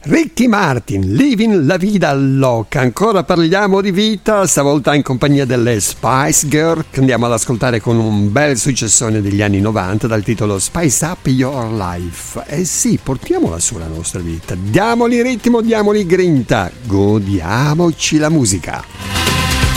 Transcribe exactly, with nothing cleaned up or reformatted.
Ricky Martin, Living la Vida Loca. Ancora parliamo di vita, stavolta in compagnia delle Spice Girl, che andiamo ad ascoltare con un bel successone degli anni novanta dal titolo Spice Up Your Life. Eh sì, portiamola sulla nostra vita, diamoli ritmo, diamoli grinta, godiamoci la musica.